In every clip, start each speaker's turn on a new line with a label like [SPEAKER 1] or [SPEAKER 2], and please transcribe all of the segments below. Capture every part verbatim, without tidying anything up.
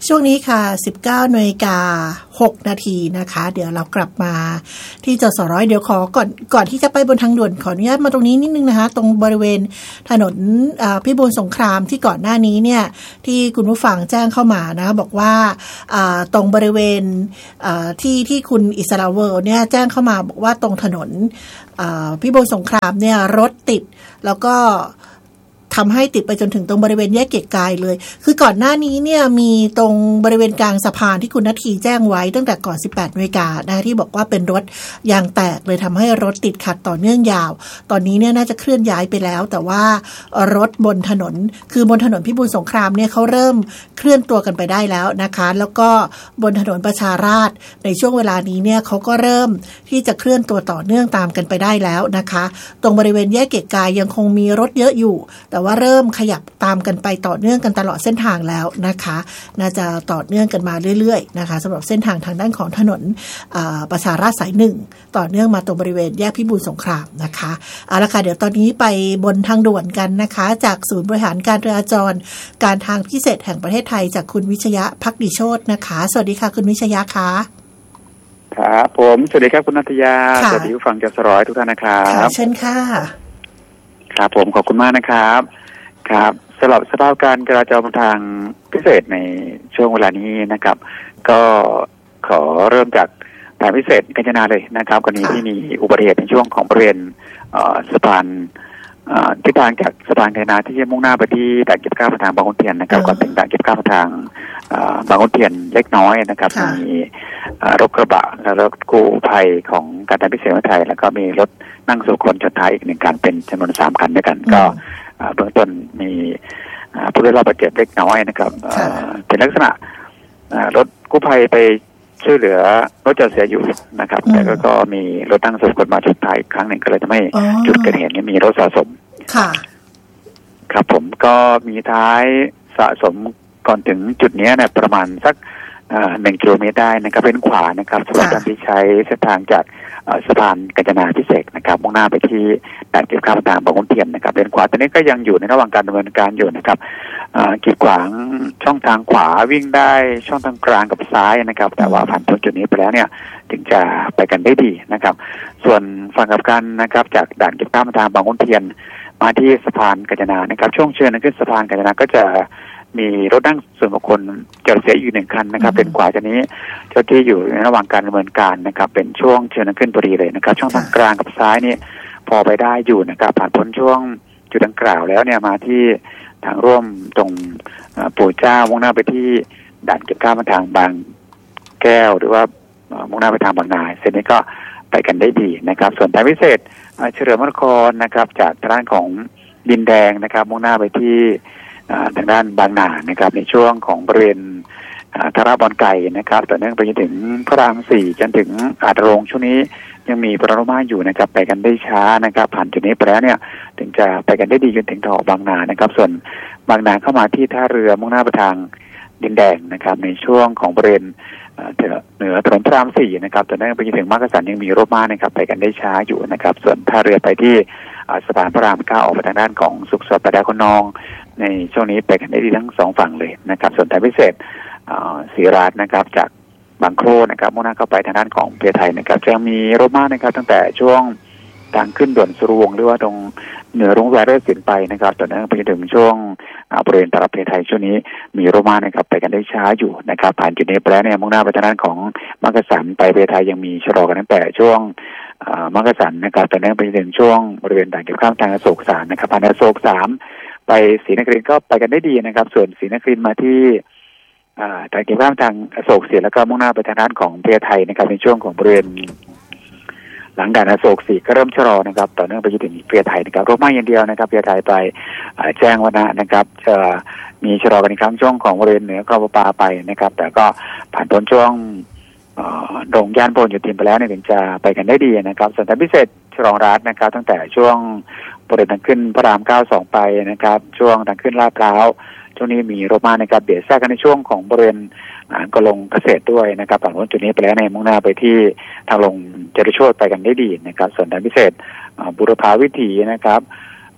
[SPEAKER 1] ช่วงนี้ค่ะ สิบเก้านาฬิกาหกนาทีนะคะเดี๋ยวเรากลับมาที่จสร้อยเดี๋ยวขอก่อนก่อนที่จะไปบนทางด่วนขออนุญาตมาตรงนี้นิดนึงนะคะตรงบริเวณถนนพิบูลสงครามที่ก่อนหน้านี้เนี่ยที่คุณผู้ฟังแจ้งเข้ามานะคะบอกว่าตรงบริเวณที่ที่คุณอิสราเวลเนี่ยแจ้งเข้ามาบอกว่าตรงถนนพิบูลสงครามเนี่ยรถติดแล้วก็ทำให้ติดไปจนถึงตรงบริเวณแยกเกียรติกายเลยคือก่อนหน้านี้เนี่ยมีตรงบริเวณกลางสะพานที่คุณณทีแจ้งไว้ตั้งแต่ก่อน สิบแปดนาฬิกานะที่บอกว่าเป็นรถยางแตกเลยทำให้รถติดขัดต่อเนื่องยาวตอนนี้เนี่ยน่าจะเคลื่อนย้ายไปแล้วแต่ว่ารถบนถนนคือบนถนนพิบูลสงครามเนี่ยเขาเริ่มเคลื่อนตัวกันไปได้แล้วนะคะแล้วก็บนถนนประชาราษฎร์ในช่วงเวลานี้เนี่ยเขาก็เริ่มที่จะเคลื่อนตัวต่อเนื่องตามกันไปได้แล้วนะคะตรงบริเวณแยกเกียรติกายยังคงมีรถเยอะอยู่แต่ว่าเริ่มขยับตามกันไปต่อเนื่องกันตลอดเส้นทางแล้วนะคะน่าจะต่อเนื่องกันมาเรื่อยๆนะคะสำหรับเส้นทางทางด้านของถนนประชาราษฎร์สายหนึ่งต่อเนื่องมาตรงบริเวณแยกพิบูลสงครามนะคะเอาละค่ะเดี๋ยวตอนนี้ไปบนทางด่วนกันนะคะจากศูนย์บริหารการจราจรการทางพิเศษแห่งประเทศไทยจากคุณวิชยะภักดิโชตินะคะสวัสดีค่ะคุณวิชยะค่ะ
[SPEAKER 2] ครับผมสวัสดีครับคุณนัทยาสวัสดีผู้ฟังจสร้อยทุกท่านนะครับ
[SPEAKER 1] เชิญค่ะ
[SPEAKER 2] ครับผมขอบคุณมากนะครับครับสำหรับสภาพการจราจรทางพิเศษในช่วงเวลานี้นะครับก็ขอเริ่มจากทางพิเศษกาญจนาเลยนะครับกรณีที่มีอุบัติเหตุในช่วงของบริเวณสะพานทิศทางจากสะพานกาญจนาที่จะมุ่งหน้าไปที่ด่านเก็บข้าวทางบางขุนเทียนนะครับก่อนถึงด่านเก็บข้าวทางบางขุนเทียนเล็กน้อยนะครับมีรถกระบะและรถกู้ภัยของการทางพิเศษไทยแล้วก็มีรถนั่งสู่คนชนท้ายอีกหนึ่งคันเป็นจำนวนสามคันด้วยกันก็เบื้องต้นมีผู้ได้รับบาดเจ็บเล็กน้อยนะครับเป็นลักษณะรถกู้ภัยไปช่วยเหลือรถจอดเสียอยู่นะครับแต่ก็มีรถตั้งสู่คนมาชนท้ายอีกครั้งหนึ่งก็เลยทำให้จุดเกิดเหตุนี้มีรถสะสมครับผมก็มีท้ายสะสมก่อนถึงจุดนี้เนี่ยประมาณสักหนึ่งกิโลเมตรได้นะครับเป็นขวานะครับสำหรับการที่ใช้เส้นทางจากสะพานกาญจนาพิเศษนะครับมุ่งหน้าไปที่ด่านเก็บข้าวทางบางขุนเทียนนะครับเลนขวาตอนนี้ก็ยังอยู่ในระหว่างการดำเนินการอยู่นะครับกีดขวางช่องทางขวาวิ่งได้ช่องทางกลางกับซ้ายนะครับแต่ว่าผ่านพ้นจุดนี้ไปแล้วเนี่ยถึงจะไปกันได้ดีนะครับส่วนฝั่งกับการนะครับจากด่านเก็บข้าวทางบางขุนเทียนมาที่สะพานกาญจนานะครับช่วงเชิญขึ้นสะพานกาญจนาก็จะมีรถนั่งส่วนบุคคลจอดเสียอยู่หนึ่งคันนะครับเป็นขวาจากนี้เจ้าที่อยู่ในระหว่างการดำเนินการนะครับเป็นช่วงเชิญขึ้นพอดีเลยนะครับช่องทางกลางกับซ้ายนี่พอไปได้อยู่นะครับผ่านพ้นช่วงจุดดังกล่าวแล้วเนี่ยมาที่ทางร่วมตรงปู่เจ้ามุ่งหน้าไปที่ด่านเก็บข้าวทางบางแก้วหรือว่ามุ่งหน้าไปทางบางนาเส้นนี้ก็ไปกันได้ดีนะครับส่วนทางพิเศษเฉลิมนครนะครับจากทางด้านของดินแดงนะครับมุ่งหน้าไปที่ทางด้านบางนานะครับในช่วงของบริเวณทาราบอนไก่นะครับต่อเนื่องไปจนถึงพระรามสี่จนถึงอาจโรงช่วงนี้ยังมีปริมาณอยู่นะครับไปกันได้ช้านะครับผ่านจุดนี้ไปแล้วเนี่ยถึงจะไปกันได้ดีจนถึงทางออกบางนานะครับส่วนบางนาเข้ามาที่ท่าเรือมุ่งหน้าไปทางดินแดงนะครับในช่วงของบริเวณเหนือถนนพระรามสี่นะครับต่อเนื่องไปจนถึงมักกะสันยังมีรถม้านะครับไปกันได้ช้าอยู่นะครับส่วนท่าเรือไปที่สะพานพระรามเก้าออกไปทางด้านของสุขสวัสดิ์ประดาคนนองในช่วงนี้ไปกันได้ดีทั้งสองฝั่งเลยนะครับส่วนทางพิเศษศรีราชนะครับจากบางโคลนะครับมุ่งหน้าเข้าไปทางด้านของเพียไทยนะครับจะมีรถม้านะครับตั้งแต่ช่วงทางขึ้นด่วนสุรวงศ์หรือว่าตรงเหนือโรงแรมเลิศสินไปนะครับต่อเนื่องไปถึงช่วงบริเวณตลาดเพียไทยช่วงนี้มีรถม้านะครับไปกันได้ช้าอยู่นะครับผ่านจุดนี้ไปแล้วเนี่ยมุ่งหน้าไปทางด้านของมักกะสันไปเพียไทยยังมีชะลอกันตั้งแต่ช่วงมักกะสันนะครับต่อเนื่องไปถึงช่วงบริเวณด่านเก็บข้าวทางอโศกสามนะครับผ่านอโศกสามไปศรีนครินทร์ก็ไปกันได้ดีนะครับส่วนศรีนครินทร์มาที่ด่านเก็บข้าวทางอโศกเสียแล้วก็มุ่งหน้าไปทางด้านของเพียไทยนะครับในช่วงของบริเวณหลังด่านอโศกสี่ก็เริ่มชะลอนะครับต่อเนื่องไปจนถึงเพียไทยนะครับรถม้าอย่างเดียวนะครับเพียไทยไปแจ้งวัฒนะนะครับจะมีชะลอกันอีกครั้งช่วงของบริเวณเหนือคลองประปาไปนะครับแต่ก็ผ่านพ้นช่วงโรงย่านพหลโยธินไปแล้วเนี่ยถึงจะไปกันได้ดีนะครับส่วนทางพิเศษฉลองรัฐนะครับตั้งแต่ช่วงบริเวณทางขึ้นพระรามเก้าสองไปนะครับช่วงทางขึ้นลาดพร้าวช่วงนี้มีรถม้านะครับเบียดแทรกกันในช่วงของบริเวณกลงเกษตรด้วยนะครับผ่านพ้นจุดนี้ไปแล้วในมุ่งหน้าไปที่ทางลงจตุโชติไปกันได้ดีนะครับส่วนทางพิเศษบุรพาวิถีนะครับ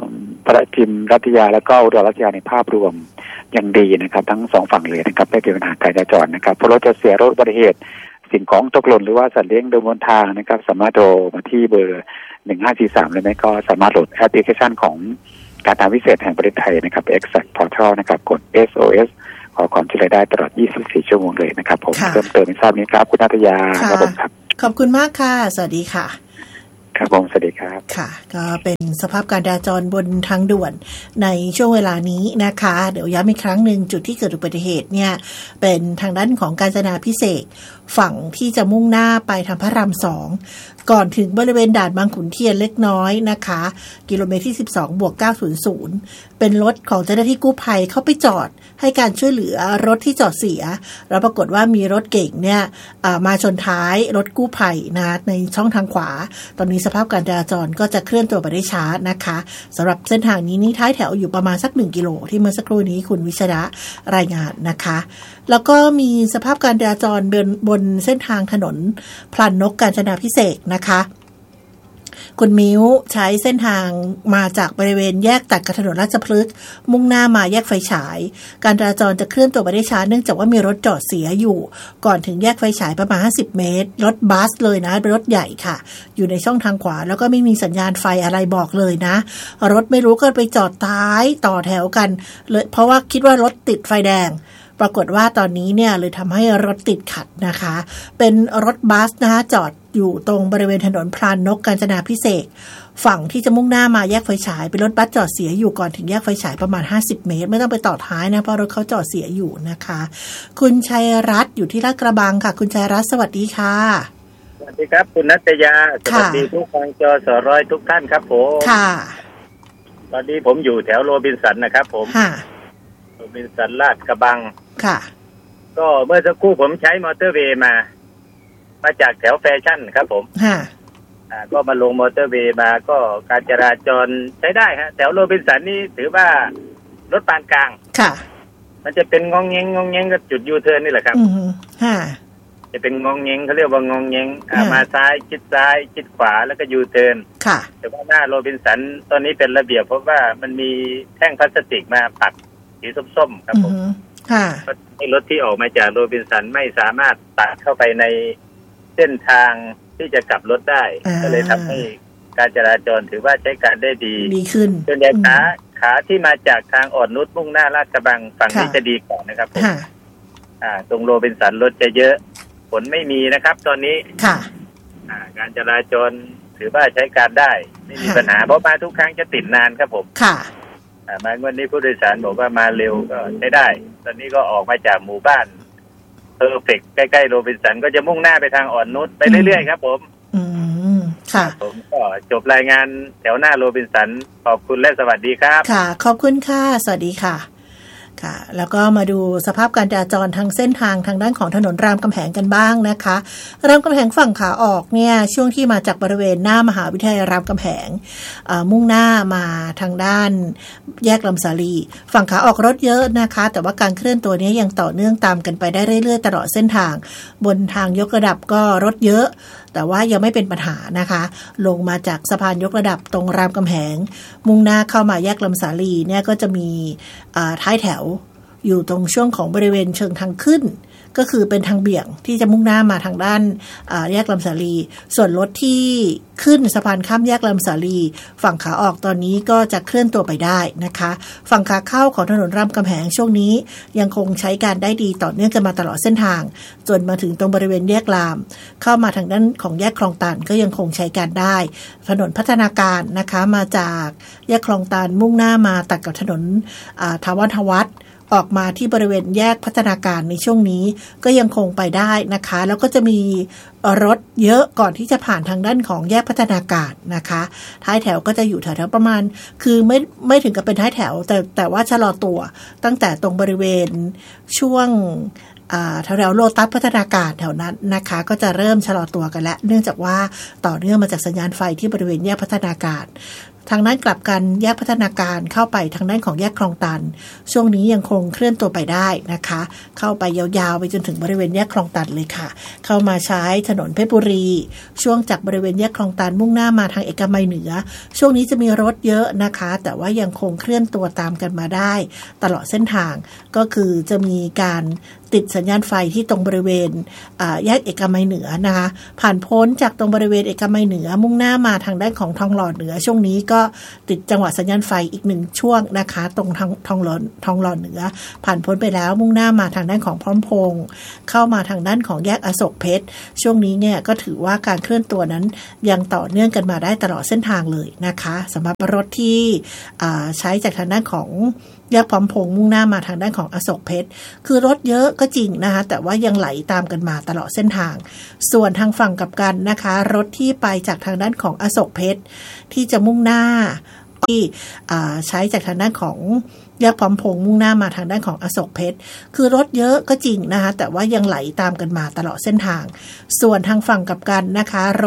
[SPEAKER 2] พระพิมพ์รัตยาแล้วก็อุดรรัตยาในภาพรวมยังดีนะครับทั้งสองฝั่งเลยนะครับไม่เป็นปัญหาการจราจรนะครับเพราะรถจะเสียรถอุบัติเหตุสิ่งของตกหล่นหรือว่าสัตว์เลี้ยงเดินบนทางนะครับสามารถโทรมาที่เบอร์หนึ่งห้าสี่สามหรือไม่ก็สามารถโหลดแอปพลิเคชันของการทางพิเศษแห่งประเทศไทยนะครับ Exact Portal นะครับกด เอส โอ เอส ขอความช่วยเหลือได้ตลอดยี่สิบสี่ชั่วโมงเลยนะครับผมเพิ่มเติมในทราบนี้ครับคุณนัทยาครับผมครับ
[SPEAKER 1] ขอบคุณมากค่ะสวัสดีค่ะ
[SPEAKER 2] ครับผมสวัสดีครับ
[SPEAKER 1] ค่ะก็เป็นสภาพการจราจรบนทางด่วนในช่วงเวลานี้นะคะเดี๋ยวย้ำอีกครั้งหนึ่งจุดที่เกิดอุบัติเหตุเนี่ยเป็นทางด้านของกาญจนาภิเษกฝั่งที่จะมุ่งหน้าไปทางพระรามสองก่อนถึงบริเวณด่านบางขุนเทียนเล็กน้อยนะคะกิโลเมตรที่สิบสองบวกเก้าร้อยเป็นรถของเจ้าหน้าที่กู้ภัยเข้าไปจอดให้การช่วยเหลือรถที่จอดเสียแล้วปรากฏว่ามีรถเก่งเนี่ยมาชนท้ายรถกู้ภัยนะในช่องทางขวาตอนนี้สภาพการจราจรก็จะเคลื่อนตัวไปได้ช้านะคะสำหรับเส้นทางนี้นี่ท้ายแถวอยู่ประมาณสักหนึ่งกิโลที่เมื่อสักครู่นี้คุณวิชระรายงานนะคะแล้วก็มีสภาพการจราจรบนบนเส้นทางถนนพลันนกกาญจนาภิเษกนะคะคุณมิ้วใช้เส้นทางมาจากบริเวณแยกตัดกับถนนราชพฤกษ์มุ่งหน้ามาแยกไฟฉายการจราจรจะเคลื่อนตัวไปได้ช้าเนื่องจากว่ามีรถจอดเสียอยู่ก่อนถึงแยกไฟฉายประมาณห้าสิบเมตรรถบัสเลยนะเป็นรถใหญ่ค่ะอยู่ในช่องทางขวาแล้วก็ไม่มีสัญญาณไฟอะไรบอกเลยนะรถไม่รู้ก็ไปจอดท้ายต่อแถวกันเลยเพราะว่าคิดว่ารถติดไฟแดงปรากฏว่าตอนนี้เนี่ยเลยทำให้รถติดขัดนะคะเป็นรถบัสนะคะจอดอยู่ตรงบริเวณถนนพลานนกกาญจนาภิเษกฝั่งที่จะมุ่งหน้ามาแยกไฟฉายเป็นรถบัสจอดเสียอยู่ก่อนถึงแยกไฟฉายประมาณห้าสิบเมตรไม่ต้องไปต่อท้ายนะเพราะรถเขาจอดเสียอยู่นะคะคุณชัยรัตน์อยู่ที่ลาดกระบังค่ะคุณชัยรัตน์สวัสดีค่ะ
[SPEAKER 3] สวัสดีครับคุณนัตยาสวัสดีผู้ฟังจสร้อยทุกท่านครับผม
[SPEAKER 1] ค่ะ
[SPEAKER 3] ตอนนี้ผมอยู่แถวโรบินสันนะครับผม
[SPEAKER 1] ค่ะ
[SPEAKER 3] โรบินสันลาดกระบัง
[SPEAKER 1] ค่ะ
[SPEAKER 3] ก็เมื่อสักครู่ผมใช้มอเตอร์เวย์มามาจากแถวแฟชั่นครับผม
[SPEAKER 1] ค่ะ
[SPEAKER 3] อ่าก็มาลงมอเตอร์เวย์มาก็การจราจรใช้ได้ฮะแถวโรบินสันนี่ถือว่ารถปานกลาง
[SPEAKER 1] ค่ะ
[SPEAKER 3] มันจะเป็นงองเงงงองเงงกับจุดยูเทิร์นนี่แหละครับ
[SPEAKER 1] อือค่ะ
[SPEAKER 3] จะเป็นงองเงงเขาเรียกว่างองเงงอ่ามาซ้ายชิดซ้ายชิดขวาแล้วก็ยูเทิร์น
[SPEAKER 1] ค่ะ
[SPEAKER 3] แต่ว่าหน้าโรบินสันตอนนี้เป็นระเบียบเพราะว่ามันมีแท่งพลาสติกมาปัดสีส้มๆครับผม
[SPEAKER 1] ค่ะ
[SPEAKER 3] ให้รถที่ออกมาจากโรบินสันไม่สามารถตัดเข้าไปในเส้นทางที่จะกลับรถได้ก็เลยทำให้การจราจรถือว่าใช้การได้ดี
[SPEAKER 1] ดีขึ้น
[SPEAKER 3] ส่วนใหญ่ขาขาที่มาจากทางอ่อนนุชมุ่งหน้าลาดกระบังฝั่งนี้จะดีกว่านะครับผมอ่าตรงโรบินสันรถจะเยอะฝนไม่มีนะครับตอนนี้
[SPEAKER 1] ค่ะ
[SPEAKER 3] อ่าการจราจรถือว่าใช้การได้ไม่มีปัญหาเพราะมาทุกครั้งจะติดนานครับผม
[SPEAKER 1] ค่ะ
[SPEAKER 3] อ่ามาวันนี้ผู้โดยสารบอกว่ามาเร็วก็ใช้ได้ตอนนี้ก็ออกมาจากหมู่บ้านเพอร์เฟกต์ใกล้ๆโรบินสันก็จะมุ่งหน้าไปทางอ่อนนุชไปเรื่อยๆครับผม
[SPEAKER 1] อืมค่ะ
[SPEAKER 3] ผมก็จบรายงานแถวหน้าโรบินสันขอบคุณและสวัสดีครับ
[SPEAKER 1] ค่ะขอบคุณค่ะสวัสดีค่ะค่ะแล้วก็มาดูสภาพการจราจรทางเส้นทางทางด้านของถนนรามคำแหงกันบ้างนะคะรามคำแหงฝั่งขาออกเนี่ยช่วงที่มาจากบริเวณหน้ามหาวิทยาลัยรามคำแหงมุ่งหน้ามาทางด้านแยกลำสาลีฝั่งขาออกรถเยอะนะคะแต่ว่าการเคลื่อนตัวนี้ยังต่อเนื่องตามกันไปได้เรื่อยๆตลอดเส้นทางบนทางยกระดับก็รถเยอะแต่ว่ายังไม่เป็นปัญหานะคะลงมาจากสะพานยกระดับตรงรามคำแหงมุ่งหน้าเข้ามาแยกลำสาลีเนี่ยก็จะมีท้ายแถวอยู่ตรงช่วงของบริเวณเชิงทางขึ้นก็คือเป็นทางเบี่ยงที่จะมุ่งหน้ามาทางด้านแยกลำสาลีส่วนรถที่ขึ้นสะพานข้ามแยกลำสาลีฝั่งขาออกตอนนี้ก็จะเคลื่อนตัวไปได้นะคะฝั่งขาเข้าของถนนรามคำแหงช่วงนี้ยังคงใช้การได้ดีต่อเนื่องกันมาตลอดเส้นทางจนมาถึงตรงบริเวณแยกรามเข้ามาทางด้านของแยกคลองตันก็ยังคงใช้การได้ถนนพัฒนาการนะคะมาจากแยกคลองตันมุ่งหน้ามาตัดกับถนนทาวรทวัฒน์ออกมาที่บริเวณแยกพัฒนาการในช่วงนี้ก็ยังคงไปได้นะคะแล้วก็จะมีรถเยอะก่อนที่จะผ่านทางด้านของแยกพัฒนาการนะคะท้ายแถวก็จะอยู่แถวๆประมาณคือไม่ไม่ถึงกับเป็นท้ายแถวแต่แต่ว่าชะลอตัวตั้งแต่ตรงบริเวณช่วงแถวๆโลตัสพัฒนาการแถวนั้นนะคะก็จะเริ่มชะลอตัวกันแล้วเนื่องจากว่าต่อเนื่องมาจากสัญญาณไฟที่บริเวณแยกพัฒนาการทางด้านกลับกันแยกพัฒนาการเข้าไปทางด้านของแยกคลองตันช่วงนี้ยังคงเคลื่อนตัวไปได้นะคะเข้าไปยาวๆไปจนถึงบริเวณแยกคลองตันเลยค่ะเข้ามาใช้ถนนเพชรบุรีช่วงจากบริเวณแยกคลองตันมุ่งหน้ามาทางเอกมัยเหนือช่วงนี้จะมีรถเยอะนะคะแต่ว่ายังคงเคลื่อนตัวตามกันมาได้ตลอดเส้นทางก็คือจะมีการติดสัญญาณไฟที่ตรงบริเวณแยกเอกมัยเหนือนะคะผ่านพ้นจากตรงบริเวณเอกมัยเหนือมุ่งหน้ามาทางด้านของทองหล่อเหนือช่วงนี้ก็ติดจังหวะสัญญาณไฟอีกหนึ่งช่วงนะคะตรงทางทองหล่อทองหล่อเหนือผ่านพ้นไปแล้วมุ่งหน้ามาทางด้านของพร้อมพงษ์เข้ามาทางด้านของแยกอโศกเพชรช่วงนี้เนี่ยก็ถือว่าการเคลื่อนตัวนั้นยังต่อเนื่องกันมาได้ตลอดเส้นทางเลยนะคะสำหรับรถที่ใช้จากทางด้านของแยกพร้อมพงษ์มุ่งหน้ามาทางด้านของอโศกเพชรคือรถเยอะก็จริงนะคะแต่ว่ายังไหลตามกันมาตลอดเส้นทางส่วนทางฝั่งกลับกันนะคะรถที่ไปจากทางด้านของอโศกเพชรที่จะมุ่งหน้าที่ใช้จากทางด้านของแยกพร้อมพงษ์มุ่งหน้ามาทางด้านของอโศกเพชรคือรถเยอะก็จริงนะคะแต่ว่ายังไหลตามกันมาตลอดเส้นทางส่วนทางฝั่งกลับกันนะคะ